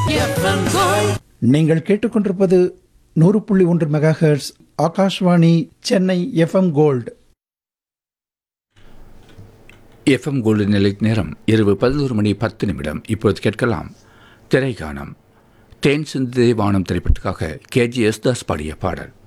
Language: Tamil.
FM Gold. நீங்கள் கேட்டுக்கொண்டிருப்பது 100.1 megahertz Akashvani Chennai FM gold. FM gold நிலை நேரம் இரவு 11:10. இப்பொழுது கேட்கலாம் திரைகானம். தேன் சிந்து வானம் திரைப்படத்துக்காக KG யேசுதாஸ் பாடிய பாடல்.